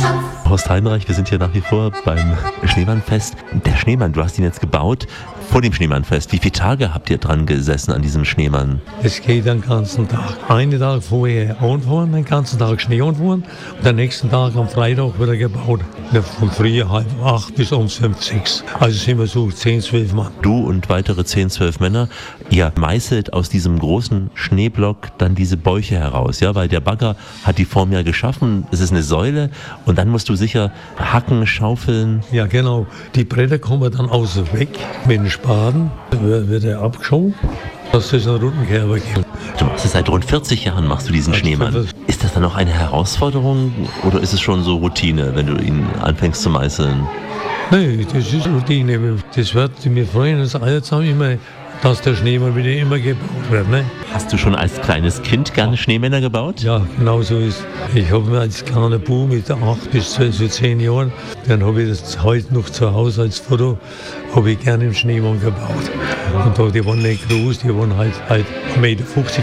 Horst Heidenreich, wir sind hier nach wie vor beim Schneemannfest. Der Schneemann, du hast ihn jetzt gebaut vor dem Schneemannfest. Wie viele Tage habt ihr dran gesessen an diesem Schneemann? Es geht den ganzen Tag. Einen Tag vorher anfahren, den ganzen Tag Schnee anfahren und den nächsten Tag am Freitag wieder gebaut. Von früh 7:30 bis um 5, 6. Also sind wir so 10, 12 Mann. Du und weitere 10, 12 Männer, ihr meißelt aus diesem großen Schneeblock dann diese Bäuche heraus, ja, weil der Bagger hat die Form ja geschaffen, es ist eine Säule und dann musst du sicher hacken, schaufeln. Ja genau, die Bretter kommen dann außen weg mit dem Spaten, wird er abgeschoben, dass es einen runden Kerber gibt. Du machst es seit rund 40 Jahren, machst du diesen Schneemann. Ist das dann noch eine Herausforderung oder ist es schon so Routine, wenn du ihn anfängst zu meißeln? Nein, das ist Routine. Das wird, wir freuen uns alle zusammen immer, dass der Schneemann wieder immer gebaut wird. Ne? Hast du schon als kleines Kind gerne Schneemänner gebaut? Ja, genau so ist. Ich habe mir als kleiner Bub mit 8 bis 12, so 10 Jahren, dann habe ich das heute noch zu Hause als Foto, habe ich gerne im Schneemann gebaut. Und da, die waren nicht groß, die waren halt 1,50 Meter,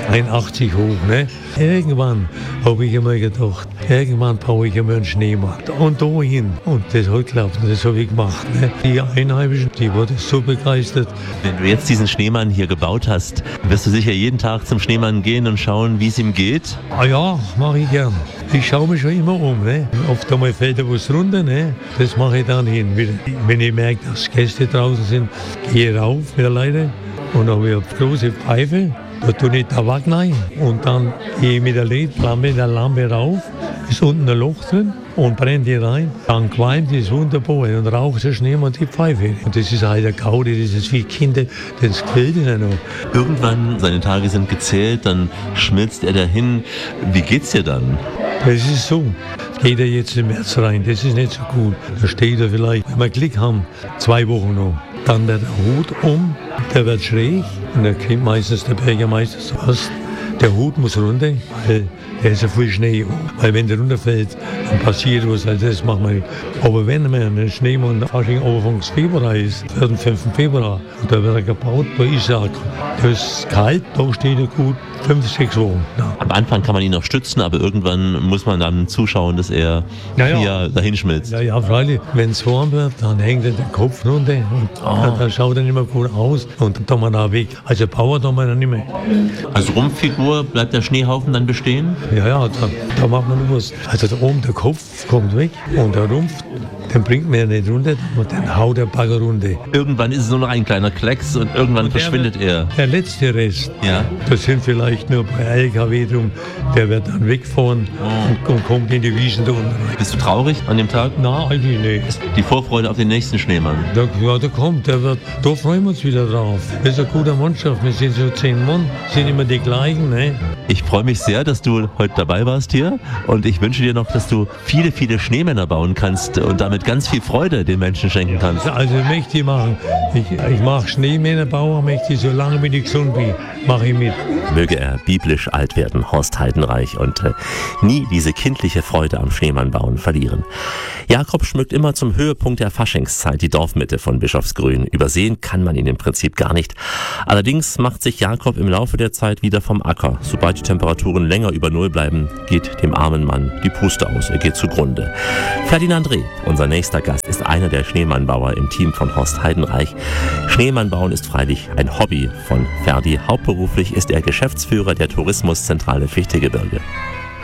81 hoch. Ne? Irgendwann habe ich immer gedacht, irgendwann baue ich immer einen Schneemann. Und da hin. Und das hat geklappt, das habe ich gemacht. Ne? Die Einheimischen, die waren so begeistert. Wenn du jetzt diesen Schneemann hier gebaut hast, wirst du sicher jeden Tag zum Schneemann gehen und schauen, wie es ihm geht? Ah ja, mache ich gern. Ich schaue mich schon immer um. Ne? Oft einmal fällt da was runter, ne? Das mache ich dann hin. Wenn ich merke, dass Gäste draußen sind, gehe ich rauf mit der Leiter und dann habe ich eine große Pfeife. Da tue ich Tabak rein und dann gehe ich mit der Lampe rauf, ist unten ein Loch drin und brenne die rein. Dann qualmt es wunderbar und raucht der Schneemann die Pfeife. Und das ist halt eine Gaudi, das ist wie Kinder, das gefällt ihnen noch. Irgendwann, seine Tage sind gezählt, dann schmilzt er dahin. Wie geht's dir dann? Das ist so. Geht er jetzt im März rein, das ist nicht so gut. Da steht er vielleicht, wenn wir Glück haben, 2 Wochen noch. Dann wird der Hut der wird schräg und da kommt meistens der Bürgermeister zuerst. Der Hut muss runter, weil der ist ja viel Schnee. Weil wenn der runterfällt, dann passiert was, also das machen wir nicht. Aber wenn man einen Schneemann Fasching Anfang Februar ist, für den 5. Februar, und da wird er gebaut, da ist er, da ist kalt, da steht er gut 5, 6 Wochen. Ja. Am Anfang kann man ihn noch stützen, aber irgendwann muss man dann zuschauen, dass er hier dahin schmilzt. Ja, freilich. Wenn es warm wird, dann hängt er den Kopf runter und dann schaut er nicht mehr gut aus und dann tut man da weg. Also Bauer tut man dann nicht mehr. Als Rumpffigur bleibt der Schneehaufen dann bestehen? Ja, da macht man was. Also da oben der Kopf kommt weg und der Rumpf, den bringt man ja nicht runter und dann haut der Bagger runter. Irgendwann ist es nur noch ein kleiner Klecks und irgendwann verschwindet er. Der letzte Rest, das sind vielleicht nur bei LKW drum, der wird dann wegfahren und kommt in die Wiesen da unten rein. Bist du traurig an dem Tag? Nein, eigentlich nicht. Die Vorfreude auf den nächsten Schneemann? Der kommt, da freuen wir uns wieder drauf. Das ist eine gute Mannschaft, wir sind so 10 Mann, sind immer die gleichen. Ne? Ich freue mich sehr, dass du heute dabei warst hier und ich wünsche dir noch, dass du viele, viele Schneemänner bauen kannst und damit ganz viel Freude den Menschen schenken kannst. Also möchte ich machen. Ich mache Schneemännerbauer, möchte ich, solange ich gesund bin, mache ich mit. Möge er biblisch alt werden, Horst Heidenreich, und nie diese kindliche Freude am Schneemannbauen verlieren. Jakob schmückt immer zum Höhepunkt der Faschingszeit die Dorfmitte von Bischofsgrün. Übersehen kann man ihn im Prinzip gar nicht. Allerdings macht sich Jakob im Laufe der Zeit wieder vom Acker. Sobald die Temperaturen länger über Null bleiben, geht dem armen Mann die Puste aus. Er geht zugrunde. Ferdinand Reh, unser nächster Gast, ist einer der Schneemannbauer im Team von Horst Heidenreich. Schneemannbauen ist freilich ein Hobby von Ferdi. Hauptberuflich ist er Geschäftsführer der Tourismuszentrale Fichtelgebirge.